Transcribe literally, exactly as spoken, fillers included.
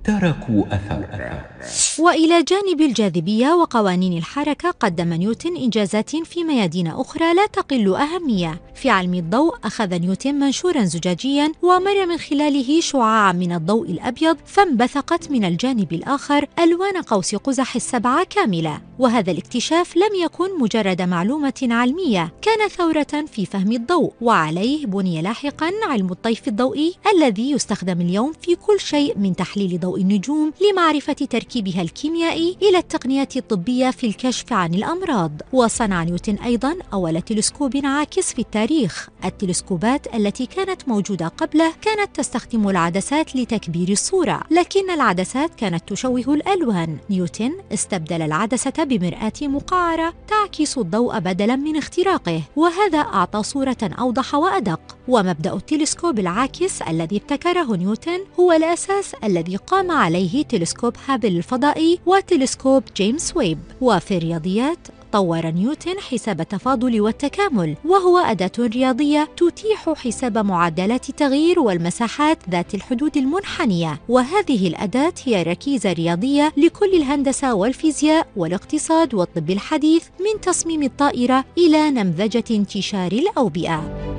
تركوا أثر. وإلى جانب الجاذبية وقوانين الحركة، قدم نيوتن إنجازات في ميادين أخرى لا تقل أهمية. في علم الضوء، أخذ نيوتن منشوراً زجاجياً ومر من خلاله شعاعاً من الضوء الأبيض، فانبثقت من الجانب الآخر ألوان قوس قزح السبعة كاملة. وهذا الاكتشاف لم يكن مجرد معلومة علمية، كان ثورة في فهم الضوء، وعليه بني لاحقاً علم الطيف الضوئي الذي يستخدم اليوم في كل شيء من تحليل ضوء النجوم لمعرفة تركيبها الكيميائي إلى التقنيات الطبية في الكشف عن الأمراض. وصنع نيوتن أيضاً أول تلسكوب عاكس في التاريخ. التلسكوبات التي كانت موجودة قبله كانت تستخدم العدسات لتكبير الصورة، لكن العدسات كانت تشوه الألوان. نيوتن استبدل العدسة بمرآة مقعرة تعكس الضوء بدلاً من اختراقه، وهذا أعطى صورة أوضح وأدق. ومبدأ التلسكوب العاكس الذي ابتكره نيوتن هو الأساس الذي قام عليه تلسكوب هابل الفضائي وتلسكوب جيمس ويب. وفي الرياضيات، طور نيوتن حساب التفاضل والتكامل، وهو أداة رياضية تتيح حساب معدلات التغيير والمساحات ذات الحدود المنحنية. وهذه الأداة هي ركيزة رياضية لكل الهندسة والفيزياء والاقتصاد والطب الحديث، من تصميم الطائرة إلى نمذجة انتشار الأوبئة.